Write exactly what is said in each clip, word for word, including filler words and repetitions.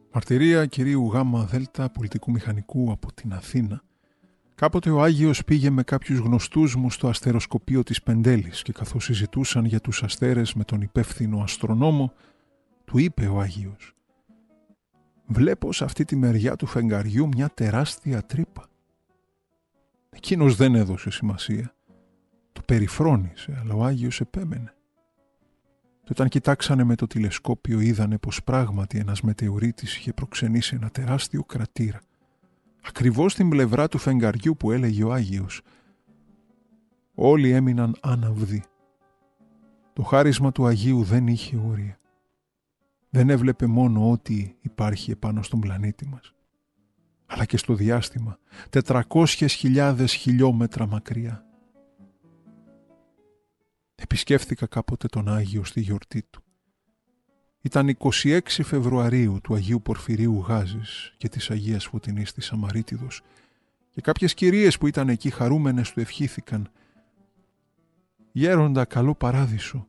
Μαρτυρία κυρίου Γάμα Δέλτα, πολιτικού μηχανικού από την Αθήνα. Κάποτε ο Άγιος πήγε με κάποιους γνωστούς μου στο αστεροσκοπείο της Πεντέλης και καθώς συζητούσαν για τους αστέρες με τον υπεύθυνο αστρονόμο, του είπε ο Άγιος: «Βλέπω σε αυτή τη μεριά του φεγγαριού μια τεράστια τρύπα». Εκείνος δεν έδωσε σημασία. Το περιφρόνησε, αλλά ο Άγιος επέμενε. Και όταν κοιτάξανε με το τηλεσκόπιο είδανε πως πράγματι ένας μετεωρίτης είχε προξενήσει ένα τεράστιο κρατήρα, ακριβώς στην πλευρά του φεγγαριού που έλεγε ο Άγιος. Όλοι έμειναν άναυδοι. Το χάρισμα του Αγίου δεν είχε όρια. Δεν έβλεπε μόνο ό,τι υπάρχει επάνω στον πλανήτη μας, αλλά και στο διάστημα, τετρακόσιες χιλιάδες χιλιόμετρα μακριά. Επισκέφθηκα κάποτε τον Άγιο στη γιορτή του. Ήταν εικοστή έκτη Φεβρουαρίου του Αγίου Πορφυρίου Γάζης και της Αγίας Φωτεινής της Σαμαρίτιδος και κάποιες κυρίες που ήταν εκεί χαρούμενες του ευχήθηκαν: «Γέροντα, καλό παράδεισο».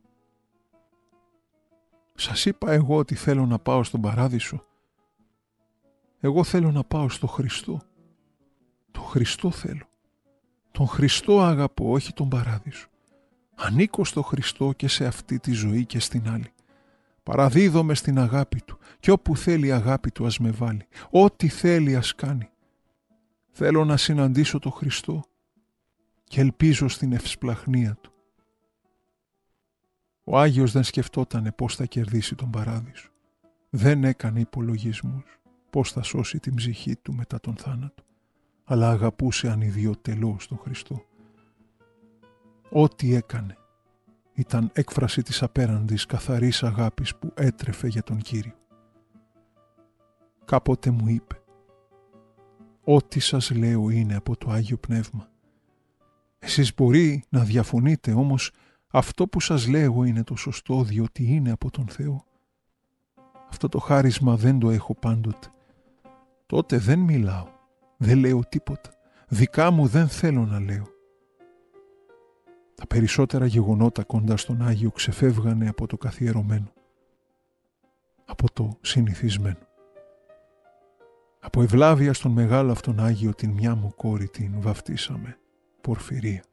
«Σας είπα εγώ ότι θέλω να πάω στον παράδεισο. Εγώ θέλω να πάω στο Χριστό. Τον Χριστό θέλω. Τον Χριστό αγαπώ, όχι τον παράδεισο. Ανήκω στο Χριστό και σε αυτή τη ζωή και στην άλλη. Παραδίδομαι στην αγάπη Του και όπου θέλει η αγάπη Του ας με βάλει. Ό,τι θέλει ας κάνει. Θέλω να συναντήσω τον Χριστό και ελπίζω στην ευσπλαχνία Του». Ο Άγιος δεν σκεφτότανε πώς θα κερδίσει τον παράδεισο. Δεν έκανε υπολογισμούς πώς θα σώσει την ψυχή του μετά τον θάνατο, αλλά αγαπούσε ανιδιοτελώς τον Χριστό. Ό,τι έκανε ήταν έκφραση της απέραντης καθαρής αγάπης που έτρεφε για τον Κύριο. Κάποτε μου είπε: «Ό,τι σας λέω είναι από το Άγιο Πνεύμα. Εσείς μπορεί να διαφωνείτε, όμως αυτό που σας λέω είναι το σωστό, διότι είναι από τον Θεό. Αυτό το χάρισμα δεν το έχω πάντοτε. Τότε δεν μιλάω, δεν λέω τίποτα. Δικά μου δεν θέλω να λέω». Τα περισσότερα γεγονότα κοντά στον Άγιο ξεφεύγανε από το καθιερωμένο, από το συνηθισμένο. Από ευλάβεια στον μεγάλο αυτόν Άγιο την μια μου κόρη την βαφτίσαμε Πορφυρία.